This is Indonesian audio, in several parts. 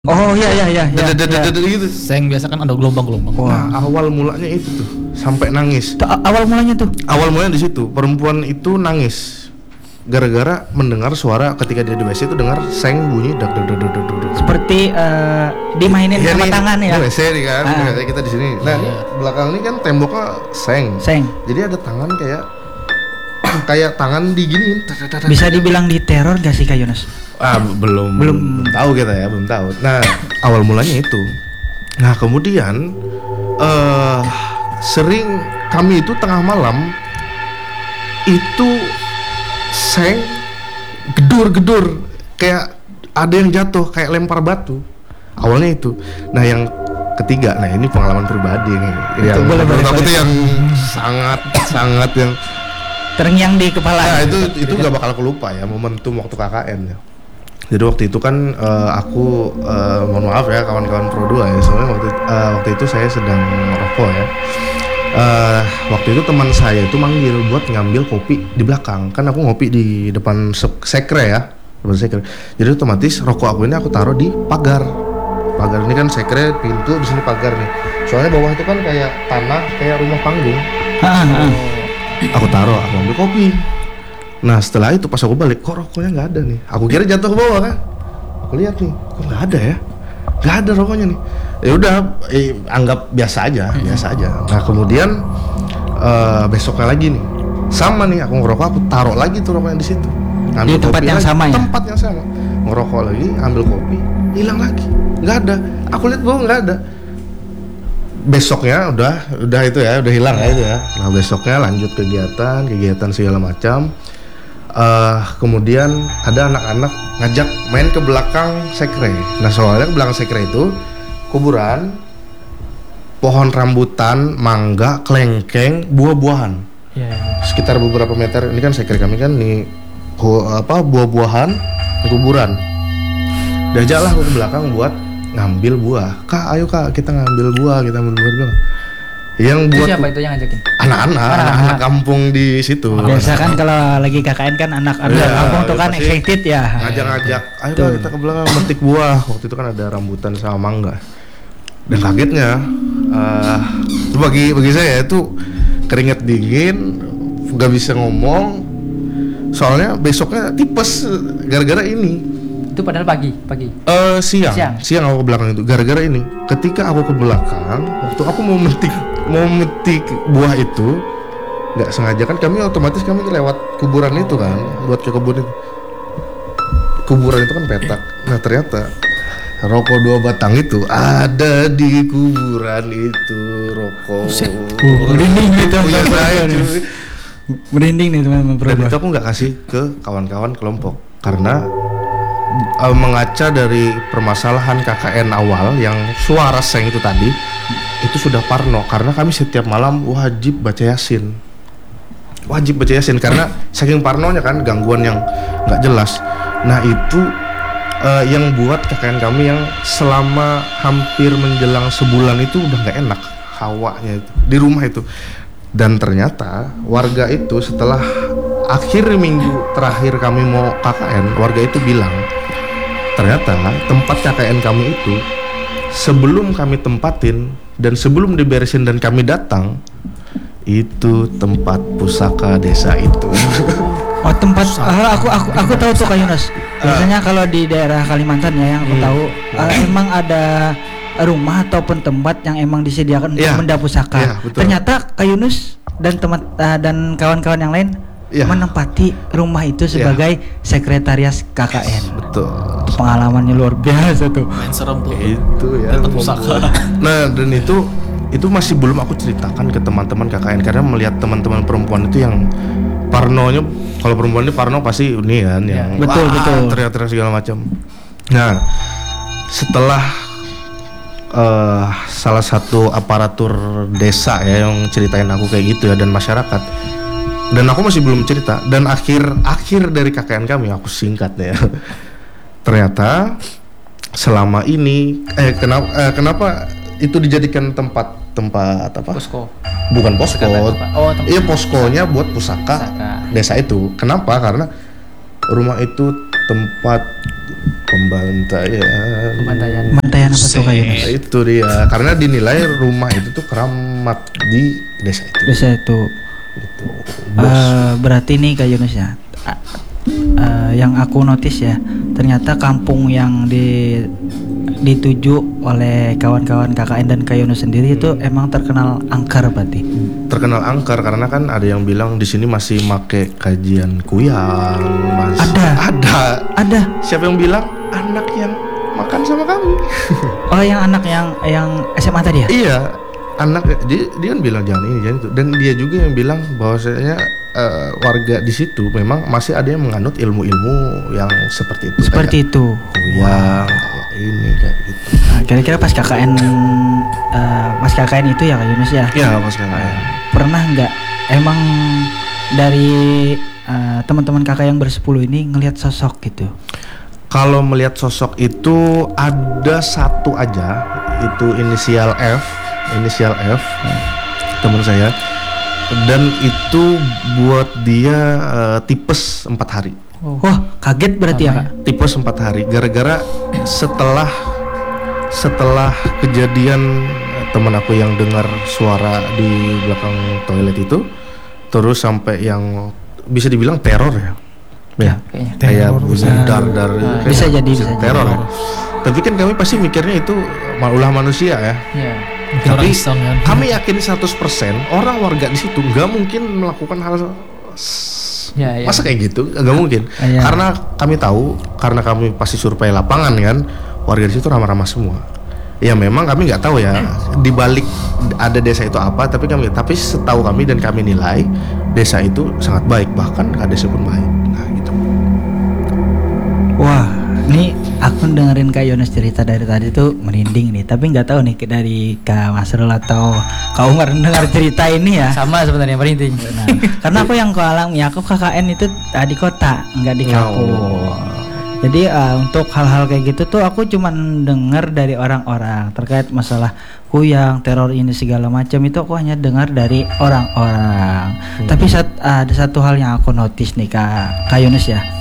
Oh iya. Gitu. Seng biasa kan ada gelombang-gelombang. Wah, awal mulanya itu tuh sampai nangis. Awal mulanya tuh. Awal mulanya di situ. Perempuan itu nangis gara-gara mendengar suara ketika dia di WC itu dengar seng bunyi dak. Seperti dimainin sama tangan ya. WC nih kan. Kayak kita di sini. Nah, ini belakang ini kan temboknya seng. Jadi ada tangan kayak tangan diginiin. Bisa dibilang diteror gak sih Kak Yunus? Belum tahu kita ya, belum tahu. Nah, awal mulanya itu. Nah, kemudian sering kami itu tengah malam itu seng gedur kayak ada yang jatuh, kayak lempar batu. Awalnya itu. Nah, yang ketiga, nah ini pengalaman pribadi nih. Yang menurut aku tuh yang sangat yang terngiang di kepala. Nah, itu gak bakal aku lupa ya, momentum waktu KKN ya. Jadi waktu itu kan aku mohon maaf ya kawan-kawan Pro 2 ya, soalnya waktu itu saya sedang merokok ya. Waktu itu teman saya itu manggil buat ngambil kopi di belakang. Kan aku ngopi di depan sekre ya, depan sekre. Jadi otomatis rokok aku ini aku taruh di pagar. Pagar ini kan sekre, pintu, di sini pagar nih. Soalnya bawah itu kan kayak tanah, kayak rumah panggung. Aku taruh, aku ambil kopi. Nah, setelah itu pas aku balik, kok rokoknya nggak ada nih. Aku kira jatuh ke bawah kan. Aku lihat nih, kok nggak ada ya? Nggak ada rokoknya nih. Ya udah, anggap biasa aja. Nah, kemudian besoknya lagi nih, sama nih, aku ngerokok, aku taruh lagi tuh rokoknya di situ. Di tempat yang sama ya? Tempat yang sama. Ngerokok lagi, ambil kopi, hilang lagi. Nggak ada. Aku lihat bahwa nggak ada. Besoknya udah itu ya, udah hilang ya itu ya. Nah, besoknya lanjut kegiatan segala macam. Kemudian ada anak-anak ngajak main ke belakang sekre. Nah, soalnya ke belakang sekre itu kuburan, pohon rambutan, mangga, kelengkeng, buah-buahan. Sekitar beberapa meter. Ini kan sekre kami kan nih buah-buahan, kuburan. Diajaklah aku ke belakang buat ngambil buah. Kak, ayo kak, kita ngambil buah. Yang buat siapa itu yang ngajakin? Anak-anak kampung di situ. Biasa kan kalau lagi KKN kan anak kampung tuh kan excited ya. Ngajak, ayo kak, kita ke belakang metik buah. Waktu itu kan ada rambutan sama mangga. Dan kagetnya, bagi saya itu keringat dingin, gak bisa ngomong. Soalnya besoknya tipes gara-gara ini. Itu padahal pagi. Siang aku ke belakang itu gara-gara ini. Ketika aku ke belakang, waktu aku mau metik buah itu, nggak sengaja kan kami lewat kuburan itu kan, buat ke kebun itu. Kuburan itu kan petak. Nah, ternyata rokok 2 batang itu ada di kuburan itu, rokok. Merinding nih Merinding nih teman-teman. Dan itu aku nggak kasih ke kawan-kawan kelompok karena mengaca dari permasalahan KKN awal yang suara seng itu tadi, itu sudah parno karena kami setiap malam wajib baca yasin karena saking parnonya kan, gangguan yang nggak jelas. Nah, itu yang buat KKN kami yang selama hampir menjelang sebulan itu udah nggak enak hawanya itu di rumah itu. Dan ternyata warga itu setelah akhir minggu terakhir kami mau KKN, warga itu bilang ternyata tempat KKN kami itu sebelum kami tempatin dan sebelum diberesin dan kami datang, itu tempat pusaka desa itu. Oh, tempat aku tahu tuh Kak Yunus. Biasanya kalau di daerah Kalimantan ya yang aku tahu emang ada rumah ataupun tempat yang emang disediakan untuk benda pusaka. Ternyata Kak Yunus dan dan kawan-kawan yang lain menempati rumah itu sebagai sekretaris KKN. Betul. Itu pengalamannya luar biasa tuh. Main serem tuh. Itu ya. Pusaka. Nah, dan itu masih belum aku ceritakan ke teman-teman KKN karena melihat teman-teman perempuan itu yang parnonya, kalau perempuan ini parno pasti ini kan yang betul. teriak-teriak segala macam. Nah, setelah salah satu aparatur desa ya yang ceritain aku kayak gitu ya, dan masyarakat, dan aku masih belum cerita, dan akhir dari KKN kami aku singkat ya. Ternyata selama ini kenapa itu dijadikan tempat apa? Posko. Bukan posko. Iya, poskonya buat pusaka Pusaka desa itu. Kenapa? Karena rumah itu tempat Pembantaian. Pembantaian apa tuh Kak Yunus? Nah, itu dia, karena dinilai rumah itu tuh keramat di desa itu. Desa itu. Gitu. Berarti nih Kak Yunus ya, yang aku notice ya, ternyata kampung yang dituju oleh kawan-kawan KKN dan Kak Yunus sendiri itu emang terkenal angker berarti. Terkenal angker karena kan ada yang bilang di sini masih make kajian kuyang. Ada. Siapa yang bilang anak yang makan sama kami? Oh, yang anak yang SMA tadi ya? Iya, anak dia kan bilang jangan ini jangan itu, dan dia juga yang bilang bahwasanya warga di situ memang masih ada yang menganut ilmu-ilmu yang seperti itu. Seperti itu. Kuyang, kayak ini kayak gitu. Nah, kira-kira pas KKN itu ya Kak Yunus ya? Iya, pas KKN. Pernah nggak emang dari teman-teman kakak yang bersepuluh ini ngelihat sosok gitu? Kalau melihat sosok itu ada satu aja, itu inisial F, teman saya, dan itu buat dia tipes 4 hari. Wah, kaget berarti ya Kak? Tipes 4 hari, gara-gara setelah kejadian teman aku yang dengar suara di belakang toilet itu, terus sampai yang bisa dibilang teror ya. Ya, kayak dar bisa jadi teror ya. Tapi kan kami pasti mikirnya itu ulah manusia ya. Tapi kami yakin 100% orang warga di situ nggak mungkin melakukan hal masa kayak gitu, nggak mungkin. Karena kami tahu, karena kami pasti survei lapangan kan, warga di situ ramah-ramah semua. Ya memang kami nggak tahu ya di balik ada desa itu apa, tapi setahu kami dan kami nilai desa itu sangat baik, bahkan kades pun baik. Nah gitu. Wah, ini aku dengerin Kak Yunus cerita dari tadi tuh merinding nih, tapi nggak tahu nih dari Kak Masrul atau Kak Umar dengar cerita ini ya. Sama sebenarnya merinding. Nah, karena aku yang ke alam ya, aku KKN itu di kota, nggak di kampung. Jadi untuk hal-hal kayak gitu tuh aku cuman dengar dari orang-orang terkait masalah kuyang, teror ini segala macam, itu aku hanya dengar dari orang-orang. Tapi ada satu hal yang aku notice nih Kak Yunus ya.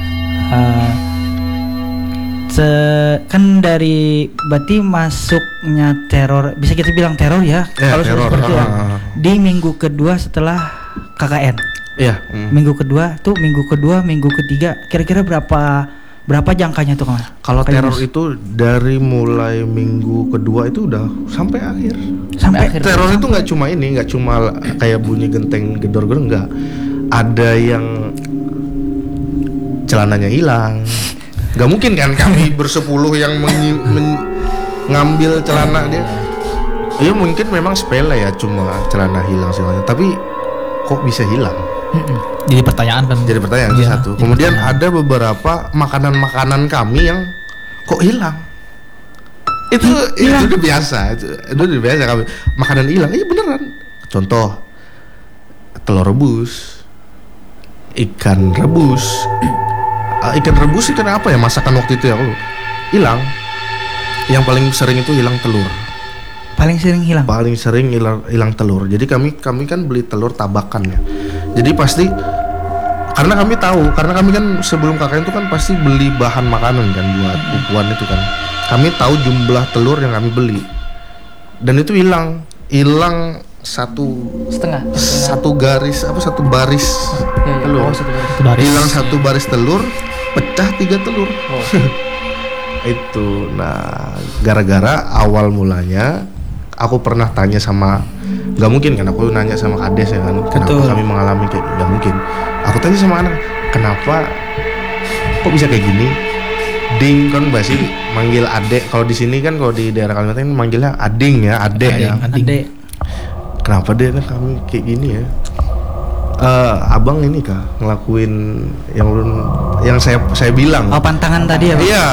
Kan dari berarti masuknya teror, bisa kita bilang teror ya, kalau teror, seperti ya, di minggu kedua setelah KKN. Iya. Minggu kedua, minggu ketiga, kira-kira berapa jangkanya tuh Kak? Kalau teror itu dari mulai minggu kedua itu udah sampai akhir. Sampai akhir. Teror itu nggak cuma kayak bunyi genteng gedor-gedor, enggak. Ada yang celananya hilang. Gak mungkin kan kami bersepuluh yang ngambil celana dia. Ya mungkin memang sepele ya, cuma celana hilang semuanya. Tapi kok bisa hilang? Jadi pertanyaan itu satu. Kemudian ada beberapa makanan kami yang kok hilang. Itu udah biasa. Itu udah biasa kami. Makanan hilang, iya beneran. Contoh telur rebus, ikan rebus. Ikan apa ya masakan waktu itu ya, aku hilang. Yang paling sering itu hilang telur. Paling sering hilang telur. Jadi kami kan beli telur tabakan ya. Jadi pasti karena kami kan sebelum KKN itu kan pasti beli bahan makanan kan buat pupuan itu kan. Kami tahu jumlah telur yang kami beli. Dan itu hilang satu baris telur. Hilang satu baris telur, pecah 3 telur. Itu. Nah, gara-gara awal mulanya aku pernah tanya sama, nggak mungkin kan aku nanya sama kades ya kan, kenapa kami mengalami kayak nggak mungkin. Aku tanya sama anak, kenapa kok bisa kayak gini? Ding kan bahasa manggil adek. Kalau di sini kan, kalau di daerah Kalimantan manggilnya ading ya, adek ya. Adek. Kenapa deh kami kayak gini ya? Abang ini Kak ngelakuin yang saya bilang. Oh, pantangan tadi ya? Iya.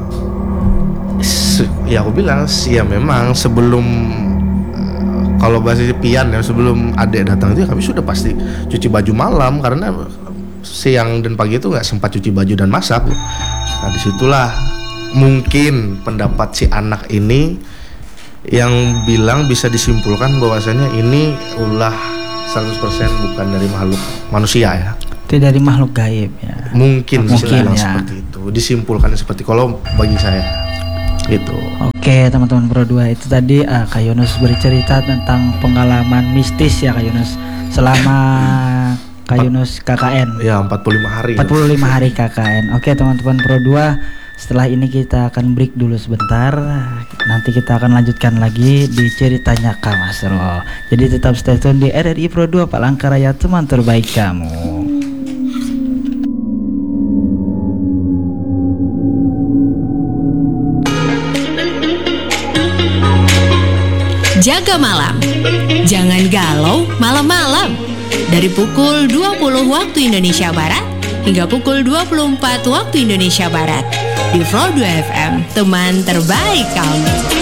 Ya aku bilang sih ya, memang sebelum kalau bahasa pian ya, sebelum adek datang itu kami sudah pasti cuci baju malam karena siang dan pagi itu nggak sempat cuci baju dan masak. Nah disitulah mungkin pendapat si anak ini yang bilang bisa disimpulkan bahwasanya ini ulah 100% bukan dari makhluk manusia ya. Itu dari makhluk gaib ya. Mungkin ya. Seperti itu. gitu. Disimpulkan seperti kalau bagi saya gitu. Oke teman-teman Pro 2, itu tadi Kak Yunus bercerita tentang pengalaman mistis ya Kak Yunus selama Kak Yunus KKN. Ya 45 hari. 45 hari KKN. Oke teman-teman Pro 2, setelah ini kita akan break dulu sebentar. Nanti kita akan lanjutkan lagi di ceritanya Kak Masro. Jadi tetap stay tune di RRI Pro 2 Palangkaraya, teman terbaik kamu. Jaga malam. Jangan galau malam-malam. Dari pukul 20 waktu Indonesia Barat hingga pukul 24 waktu Indonesia Barat. Di Pro 2 FM, teman terbaik kamu.